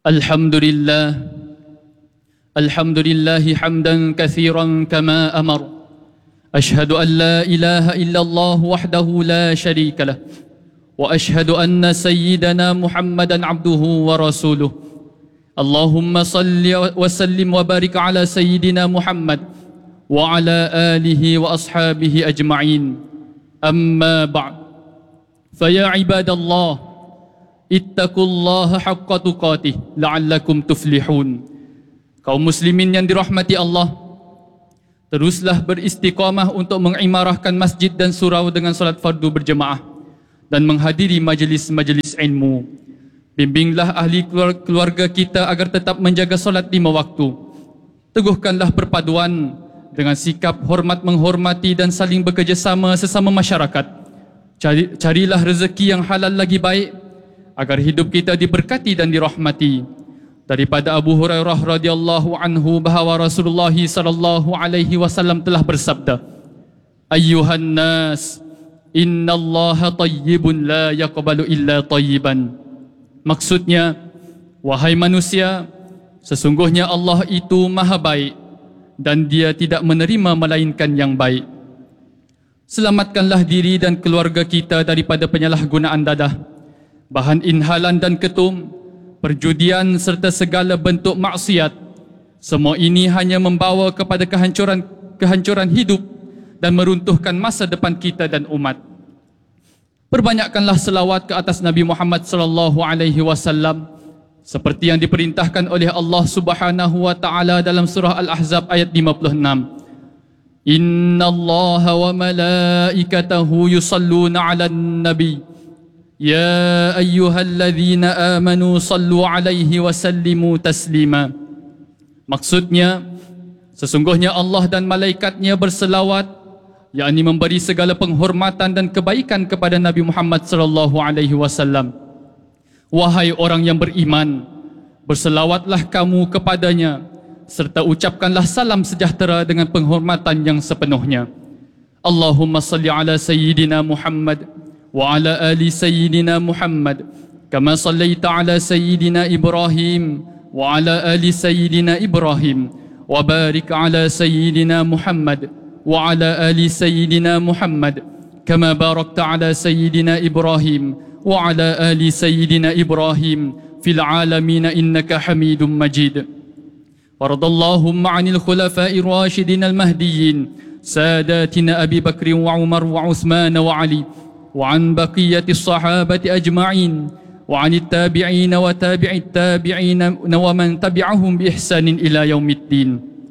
الحمد لله الحمد لله حمدا كثيرا كما أمر. أشهد أن لا إله إلا الله وحده لا شريك له، وأشهد أن سيدنا محمدا عبده ورسوله. اللهم صل وسلم وبارك على سيدنا محمد وعلى آله وأصحابه أجمعين. أما بعد، فيا عباد الله ittaqullaha haqqa tuqatih la'allakum tuflihun. Kaum muslimin yang dirahmati Allah, teruslah beristiqamah untuk mengimarahkan masjid dan surau dengan salat fardu berjemaah dan menghadiri majlis-majlis ilmu. Bimbinglah ahli keluarga kita agar tetap menjaga salat 5 waktu. Teguhkanlah perpaduan dengan sikap hormat menghormati dan saling bekerjasama sesama masyarakat. Carilah rezeki yang halal lagi baik agar hidup kita diberkati dan dirahmati. Daripada Abu Hurairah radhiyallahu anhu bahawa Rasulullah sallallahu alaihi wasallam telah bersabda, "Ayyuhan nas, innallaha tayyibun la yaqbalu illa tayyiban." Maksudnya, wahai manusia, sesungguhnya Allah itu maha baik dan Dia tidak menerima melainkan yang baik. Selamatkanlah diri dan keluarga kita daripada penyalahgunaan dadah, bahan inhalan dan ketum, perjudian serta segala bentuk maksiat. Semua ini hanya membawa kepada kehancuran hidup dan meruntuhkan masa depan kita dan umat. Perbanyakkanlah selawat ke atas Nabi Muhammad sallallahu alaihi wasallam seperti yang diperintahkan oleh Allah Subhanahu wa taala dalam surah Al-Ahzab ayat 56. Innallaha wa malaikatahu yusalluna 'alan nabi Ya ayyuhalladzina amanu sallu alaihi wa sallimu taslima. Maksudnya, sesungguhnya Allah dan malaikatnya berselawat, yakni memberi segala penghormatan dan kebaikan kepada Nabi Muhammad sallallahu alaihi wasallam. Wahai orang yang beriman, berselawatlah kamu kepadanya serta ucapkanlah salam sejahtera dengan penghormatan yang sepenuhnya. Allahumma salli ala sayyidina Muhammad وعلى آل سيدنا محمد كما صليت على سيدنا إبراهيم وعلى آل سيدنا إبراهيم وبارك على سيدنا محمد وعلى آل سيدنا محمد كما باركت على سيدنا إبراهيم وعلى آل سيدنا إبراهيم في العالمين إنك حميد مجيد. وارض اللهم عن الخلفاء الراشدين المهديين ساداتنا أبي بكر وعمر وعثمان وعلي وعن بقية الصحابة أجمعين وعن التابعين وتابع التابعين ومن تبعهم بإحسان إلى يوم الدين.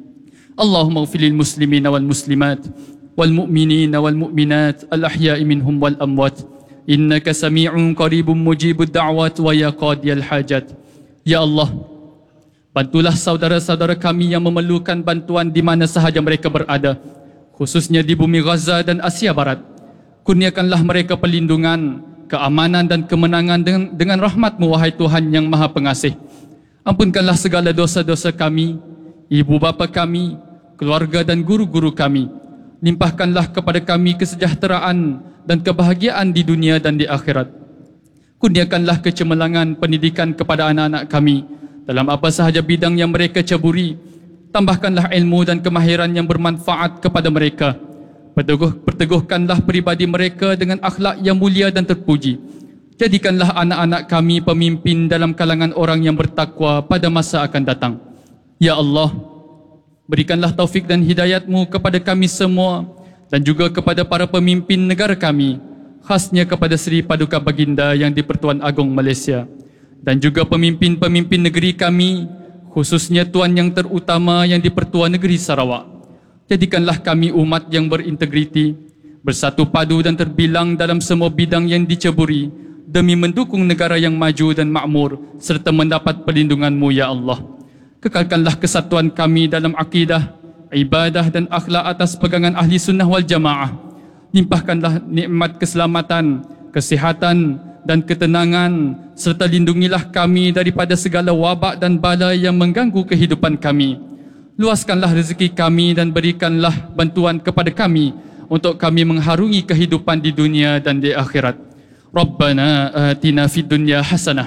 اللهم اغفر للمسلمين والمسلمات والمؤمنين والمؤمنات الأحياء منهم والأموات إنك سميع قريب مجيب الدعوات ويا قاضي الحاجات. Ya Allah, bantulah saudara-saudara kami yang memerlukan bantuan di mana sahaja mereka berada, khususnya di bumi Gaza dan Asia Barat. Kurniakanlah mereka perlindungan, keamanan dan kemenangan dengan rahmat-Mu, wahai Tuhan yang Maha Pengasih. Ampunkanlah segala dosa-dosa kami, ibu bapa kami, keluarga dan guru-guru kami. Limpahkanlah kepada kami kesejahteraan dan kebahagiaan di dunia dan di akhirat. Kurniakanlah kecemerlangan pendidikan kepada anak-anak kami dalam apa sahaja bidang yang mereka caburi. Tambahkanlah ilmu dan kemahiran yang bermanfaat kepada mereka. Perteguhkanlah peribadi mereka dengan akhlak yang mulia dan terpuji. Jadikanlah anak-anak kami pemimpin dalam kalangan orang yang bertakwa pada masa akan datang. Ya Allah, berikanlah taufik dan hidayat-Mu kepada kami semua dan juga kepada para pemimpin negara kami, khasnya kepada Seri Paduka Baginda yang di-Pertuan Agong Malaysia, dan juga pemimpin-pemimpin negeri kami, khususnya Tuan yang terutama yang di-Pertuan Negeri Sarawak. Jadikanlah kami umat yang berintegriti, bersatu padu dan terbilang dalam semua bidang yang diceburi demi mendukung negara yang maju dan makmur serta mendapat perlindungan-Mu, Ya Allah. Kekalkanlah kesatuan kami dalam akidah, ibadah dan akhlak atas pegangan ahli sunnah wal jamaah. Limpahkanlah nikmat keselamatan, kesihatan dan ketenangan serta lindungilah kami daripada segala wabak dan bala yang mengganggu kehidupan kami. Luaskanlah rezeki kami dan berikanlah bantuan kepada kami untuk kami mengharungi kehidupan di dunia dan di akhirat. Rabbana atina fid dunya hasanah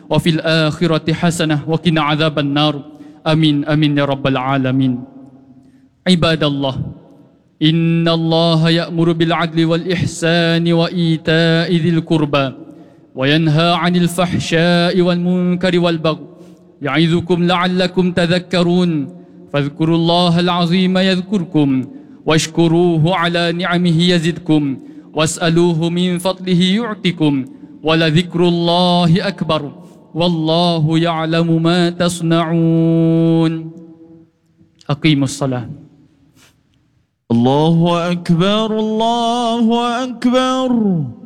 وفي الآخرة حسنة وقنا عذاب النار آمين آمين يا رب العالمين. عباد الله، إن الله يأمر بالعدل والإحسان وإيتاء ذي القربى وينهى عن الفحشاء والمنكر والبغي يعظكم لعلكم تذكرون. فاذكروا الله العظيم يذكركم واشكروه على نعمه يزدكم واسألوه من فضله يعطكم ولذكر الله أكبر والله يعلم ما تصنعون. أقيموا الصلاة. الله أكبر الله أكبر.